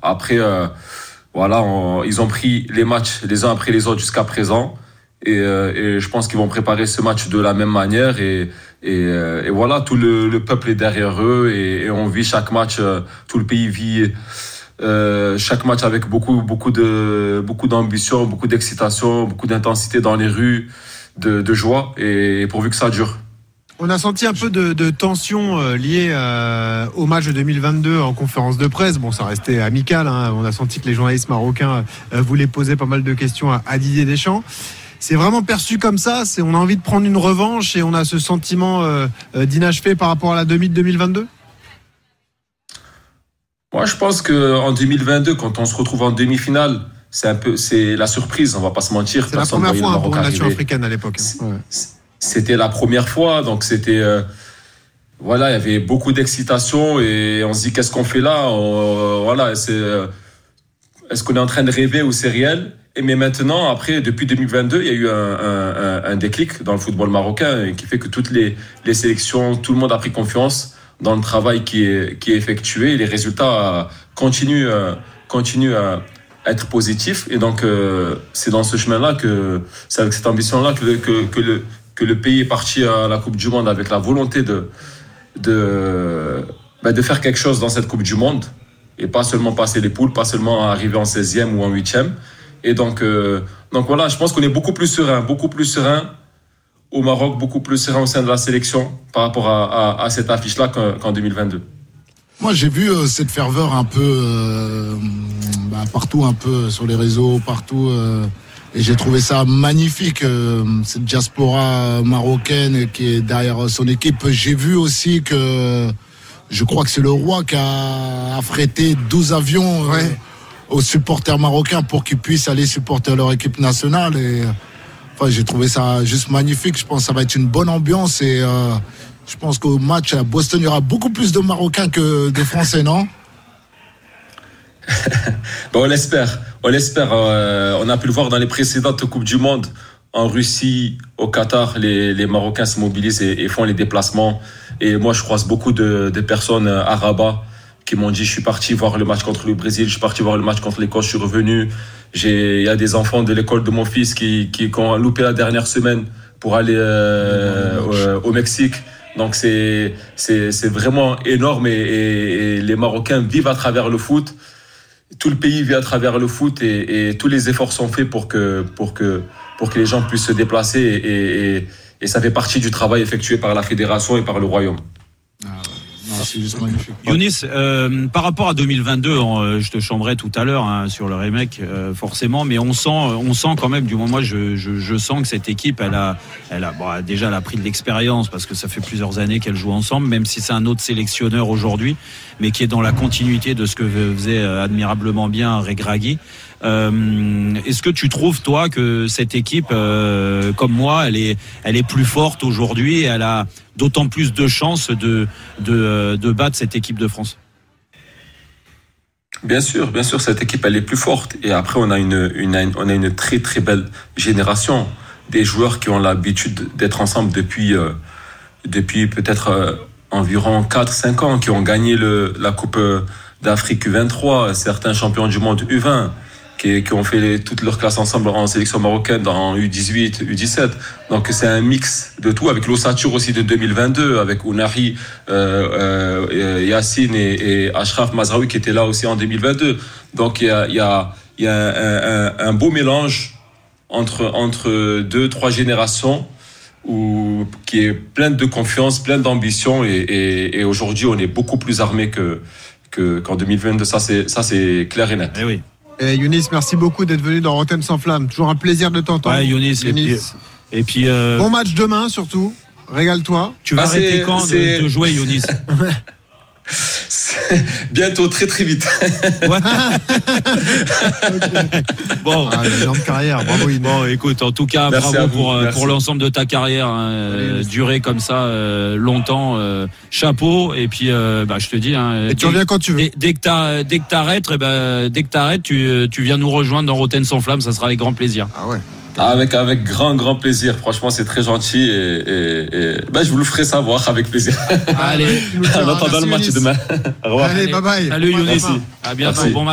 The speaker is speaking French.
Après, voilà, ils ont pris les matchs les uns après les autres jusqu'à présent. Et je pense qu'ils vont préparer ce match de la même manière. Et voilà, tout le peuple est derrière eux. Et on vit chaque match, tout le pays vit chaque match avec beaucoup d'ambition, beaucoup d'excitation, beaucoup d'intensité dans les rues, de joie. Et pourvu que ça dure. On a senti un peu de tension liée au match de 2022 en conférence de presse. Bon, ça restait amical. On a senti que les journalistes marocains voulaient poser pas mal de questions à Didier Deschamps. C'est vraiment perçu comme ça. On a envie de prendre une revanche et on a ce sentiment d'inachevé par rapport à la demi de 2022. Moi, je pense que en 2022, quand on se retrouve en demi-finale, c'est la surprise. On va pas se mentir. C'est la première fois pour une nation africaine à l'époque. Ouais. C'était la première fois, donc c'était voilà, il y avait beaucoup d'excitation et on se dit qu'est-ce qu'on fait là, voilà, est-ce qu'on est en train de rêver ou c'est réel? Mais maintenant, après, depuis 2022, il y a eu un déclic dans le football marocain qui fait que toutes les sélections, tout le monde a pris confiance dans le travail qui est effectué et les résultats continuent à être positifs. Et donc, c'est dans ce chemin-là c'est avec cette ambition-là que le pays est parti à la Coupe du Monde avec la volonté de faire quelque chose dans cette Coupe du Monde et pas seulement passer les poules, pas seulement arriver en 16e ou en 8e. Et donc voilà, je pense qu'on est beaucoup plus serein au Maroc, beaucoup plus serein au sein de la sélection par rapport à cette affiche-là qu'en 2022. Moi, j'ai vu cette ferveur un peu partout, un peu sur les réseaux, partout. Et j'ai trouvé ça magnifique, cette diaspora marocaine qui est derrière son équipe. J'ai vu aussi que, je crois que c'est le roi qui a affrété 12 avions aux supporters marocains pour qu'ils puissent aller supporter leur équipe nationale. Et j'ai trouvé ça juste magnifique. Je pense que ça va être une bonne ambiance. Et je pense qu'au match à Boston, il y aura beaucoup plus de Marocains que de Français, non ? On l'espère. On a pu le voir dans les précédentes Coupes du Monde en Russie, au Qatar, les Marocains se mobilisent et font les déplacements. Et moi, je croise beaucoup de personnes à Rabat qui m'ont dit je suis parti voir le match contre le Brésil, je suis parti voir le match contre l'Écosse, je suis revenu. Il y a des enfants de l'école de mon fils qui ont loupé la dernière semaine pour aller au Mexique. Donc c'est vraiment énorme et les Marocains vivent à travers le foot. Tout le pays vit à travers le foot et tous les efforts sont faits pour que les gens puissent se déplacer et ça fait partie du travail effectué par la fédération et par le royaume. C'est juste magnifique. Younis, par rapport à 2022, je te chambrais tout à l'heure sur le remake, forcément, mais on sent quand même, du moins moi je sens que cette équipe, elle a déjà elle a pris de l'expérience parce que ça fait plusieurs années qu'elle joue ensemble, même si c'est un autre sélectionneur aujourd'hui, mais qui est dans la continuité de ce que faisait admirablement bien Regragui. Est-ce que tu trouves toi que cette équipe, comme moi, elle est plus forte aujourd'hui et elle a d'autant plus de chances de battre cette équipe de France? Bien sûr, cette équipe elle est plus forte et après on a une très très belle génération des joueurs qui ont l'habitude d'être ensemble depuis peut-être environ 4-5 ans, qui ont gagné la Coupe d'Afrique U23, certains champions du monde U20. Qui ont fait toute leur classe ensemble en sélection marocaine en U18, U17. Donc c'est un mix de tout, avec l'ossature aussi de 2022, avec Ounahi, Yacine et Achraf Mazraoui qui étaient là aussi en 2022. Donc il y a un beau mélange entre 2-3 générations qui est pleine de confiance, pleine d'ambition et aujourd'hui on est beaucoup plus armé qu'en 2022. Ça c'est clair et net. Eh oui. Younis, merci beaucoup d'être venu dans Rotten sans flamme. Toujours un plaisir de t'entendre. Ouais, Younis. Et puis bon match demain surtout. Régale-toi. Tu vas arrêter quand de jouer, Younis? Bientôt, très très vite. Ouais. Okay. Bon, énorme carrière, bravo. Bon, écoute, en tout cas, merci bravo pour l'ensemble de ta carrière, durée comme ça longtemps. Chapeau. Et puis, je te dis. Et tu reviens quand tu veux. Dès que t'arrêtes, tu viens nous rejoindre dans Rotten sans flamme. Ça sera avec grand plaisir. Ah ouais. Avec grand plaisir. Franchement, c'est très gentil et je vous le ferai savoir avec plaisir. Allez, en attendant le match demain. Au revoir. Allez, bye bye. Salut Younis. À bientôt. Bon match.